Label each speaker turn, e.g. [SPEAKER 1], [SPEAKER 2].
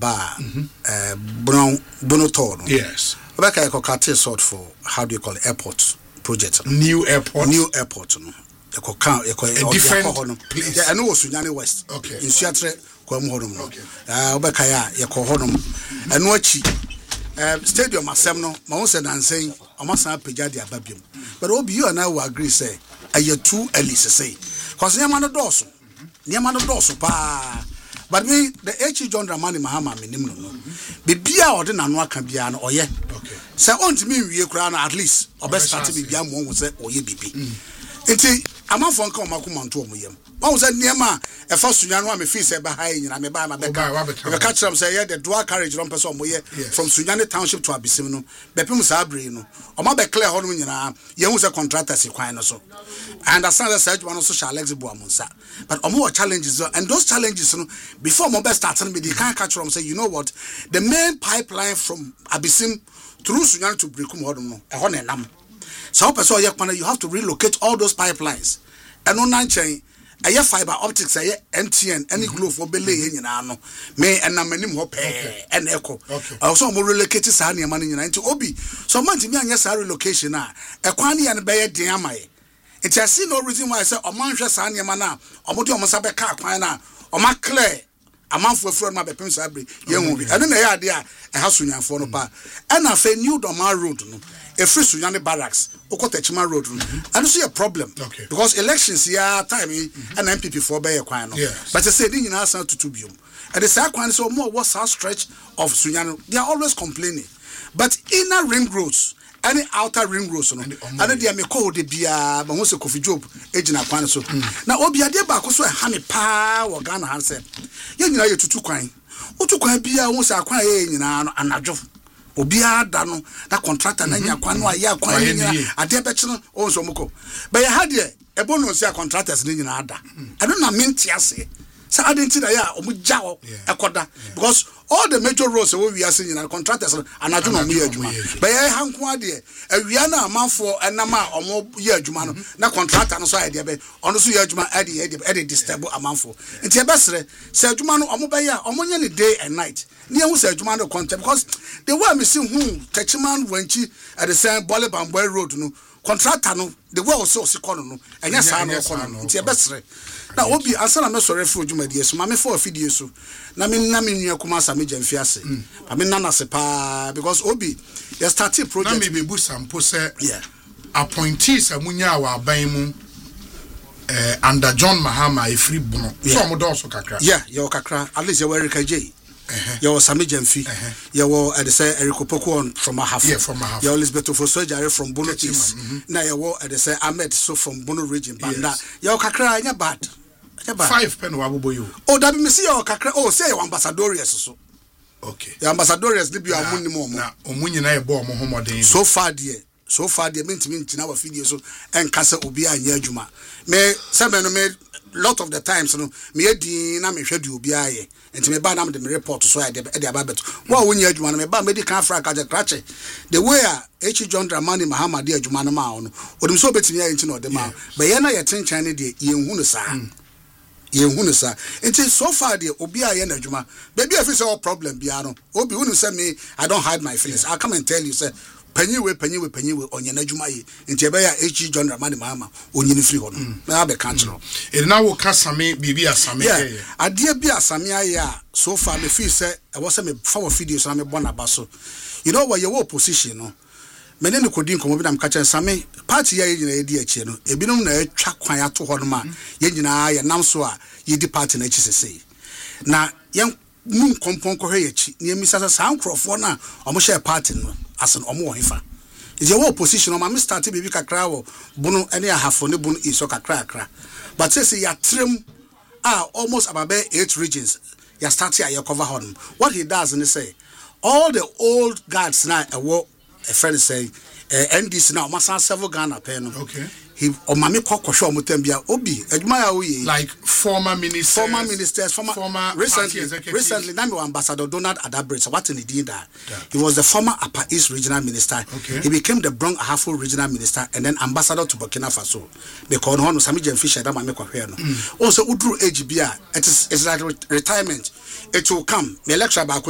[SPEAKER 1] bar Bono Tor.
[SPEAKER 2] Yes.
[SPEAKER 1] Obeka Ekokate sort for how do you call it, airport project.
[SPEAKER 2] New airport.
[SPEAKER 1] No. A
[SPEAKER 2] different place.
[SPEAKER 1] Yeah, I know Sunyani West.
[SPEAKER 2] Okay.
[SPEAKER 1] In Seattle, Kwamhodum.
[SPEAKER 2] Okay.
[SPEAKER 1] Obeka Yakohodum. And Wachi stadium Asemno, Mount and saying, I must have Pejadi Ababium. But Obi, you and I will agree, say, a year too early to say. Because Niamano Dorso. Niamano Dorso, pa. But me, the H. John Dramani Mahama, minimum. Bibia or the Nanwa Cambiano, or ye. Okay. So on to me, we crown at least, or best start to be young one was or ye BP. It's a man from Comacuman to me. One was at Niama, a first Sunyano, me fee said behind, and I may buy my back. I catch them say, the dual carriage on person from Sunyani Township to Abisimino, Bepum Sabrino, or my back clear Holmina, you was a contractor, so. And as I said, one also shall Alex Boamunsa. But more challenges, and those challenges, before mobile started, they can't catch them say, you know what, the main pipeline from Abisim through Sunyani to Brikum Hodomo, a honenam. So, you have to relocate all those pipelines. And on 9 chain, a fiber optics, a MTN, any glue for belay in ano, may and a minimum hope and echo. Also, more relocated Sani money into Obi. So, much me and yes, our relocation now. A quani and bay diamai. It has seen no reason why I say, or Mancha Sani mana, or Modio Masabe car, or Maclay. A month for fraud, my Pepin Sabri, young movie. And then the idea a house in your phone. And I say, new Domar Road, a free Sunyani barracks, Okotechima Road. I don't see a problem. Okay. Because elections here time and MPP for Bay Aquino. But I said, in answer to Tubium. And the Saquan so more what's our stretch of Sunyani. They are always complaining. But inner ring roads, any outer ring roads, and then they may call the Bia, but also Coffee Job, agent Aquano. So now, Obia de Bacoso, Hammy Pa or Ghana Hansen. You know, you're too kind. Utu Bia wants a quiet in an adjo. Obia Dano, that contractor, and Yaquano, Yaquan, a dear bachelor, also Moko. But I had a bonus contractors in Ada. I don't know, Mintiase. So I didn't see that Omujao, a quarter, because all the major roads we are seeing and contractors and I don't know me. But I have one idea. A Rihanna amount for a nama or more year Jumano, not contractor and so idea, but honestly, Juma Eddie disturb amount for. And Tiabasre said Jumano Omobaya, Omonian day and night. Near who said Jumano content because the one we see whom Techiman when she at the same Bolibam Boy Road, no contractor, no, the world so economy, and yes, I know, Tiabasre. Now, Obi, I said I'm not sorry for you, my dear. So, Mammy for a video. So, Namin Kumasa Major and Fiase. I mean, Nana Sepa, because Obi, you started project.
[SPEAKER 2] Maybe Busam Pose, appointees a Munyawa Baimu under John Mahama, a free bono. Some would also Kakra. Yeah, your Kakra, at least you're Erica J. Your Samijan fee. You were at the say Erico Pocon from a half. Yeah, from a half. Your Lisbeth for surgery from Bono East. Now you were at the say Ahmed so from Bono region. But your Kakra, you're bad. 5 pen wabubo you.
[SPEAKER 1] Oh, that me see your Kakra. Oh, say ambassadorious so.
[SPEAKER 2] Okay.
[SPEAKER 1] The ambassadorious live you are money
[SPEAKER 2] now. Omunyi na ebo Mohammed.
[SPEAKER 1] So far, dear, mean in our video so and Casa Ubia and Yajuma. Me, some me lot of the times, me di na me hwede Ubia ye. And to me ban am the report so I de ababet. What when Yajuma me ban medical frag at the crache. The way H. John Dramani Mahama dear Jumana ma ono. Odum so betimi ya nti no de ma. But ye na ye ten China de ye hu no sa. It is so far the Obia Yen Juma. Baby, if it's all problem, Biano. Obi wouldn't say me, I don't hide my feelings. I'll come and tell you, sir. Penny on your Nejuma in Tebea H. John Ramani Mama, on your free home. Now be country.
[SPEAKER 2] It now will cast some baby as some. Yeah,
[SPEAKER 1] I dear be a Samia. So far, the fee said, I was a 4 videos on a bonabasso. You know what your position, no? Many could come over them catching some party in a dear channel. A binum na track quiet to Horma, Yena, and Namsua, ye depart in HCC. Now, young moon compon cohech near Mrs. Soundcroft for now, almost share party as an omoifa. Is your position on my Mr. Tibi Cacrao, Bono, any half on the Bono is so cracker. But says ya trim almost about 8 regions. Ya start here, you cover home. What he does, and they say, all the old guards now a friend say, NDC now must have several Ghana pen. Okay. He or Mammy Kokosho Mutembia Obi, Edmaya, like former ministers, recently, number Ambassador Donald Adabrit. What in he did that? He was the former Upper East Regional Minister. Okay. He became the Brong Ahafo Regional Minister and then Ambassador to Burkina Faso. They called him Samijan Fisher. That Mammy Kokeno. Also, Udru AGBR. It's like retirement. It will come. The lecture about